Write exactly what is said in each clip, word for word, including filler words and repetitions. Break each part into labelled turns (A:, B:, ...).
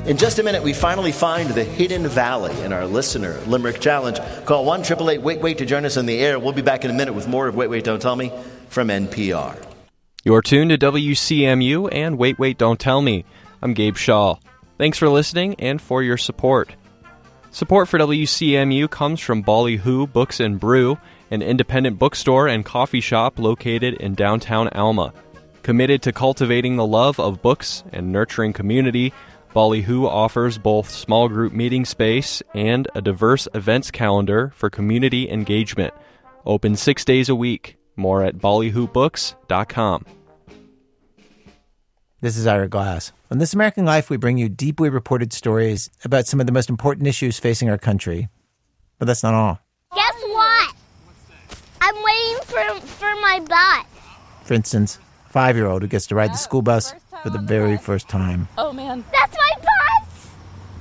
A: In just a minute, we finally find the hidden valley in our listener Limerick Challenge. Call one eight eight eight wait wait to join us on the air. We'll be back in a minute with more of Wait, Wait, Don't Tell Me from N P R.
B: You're tuned to W C M U and Wait, Wait, Don't Tell Me. I'm Gabe Shaw. Thanks for listening and for your support. Support for W C M U comes from Ballyhoo Books and Brew, an independent bookstore and coffee shop located in downtown Alma. Committed to cultivating the love of books and nurturing community, Ballyhoo offers both small group meeting space and a diverse events calendar for community engagement. Open six days a week. More at ballyhoo books dot com.
C: This is Ira Glass. On This American Life, we bring you deeply reported stories about some of the most important issues facing our country. But that's not all.
D: Guess what? I'm waiting for for my bus.
C: For instance, a five-year-old who gets to ride the school bus for the very first time.
E: Oh, man.
D: That's my bus!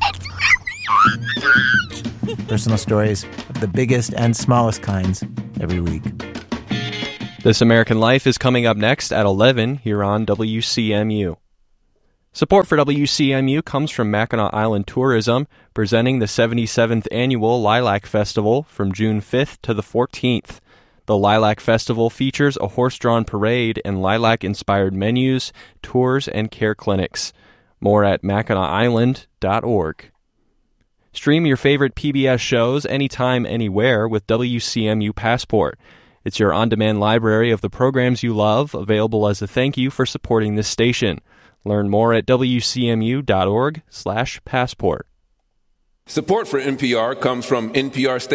D: It's really big!
C: Personal stories of the biggest and smallest kinds every week.
B: This American Life is coming up next at eleven here on W C M U. Support for W C M U comes from Mackinac Island Tourism, presenting the seventy-seventh Annual Lilac Festival from June fifth to the fourteenth. The Lilac Festival features a horse-drawn parade and lilac-inspired menus, tours, and care clinics. More at mackinac island dot org. Stream your favorite P B S shows anytime, anywhere with W C M U Passport. It's your on-demand library of the programs you love, available as a thank you for supporting this station. Learn more at w c m u dot org slash passport.
F: Support for N P R comes from N P R State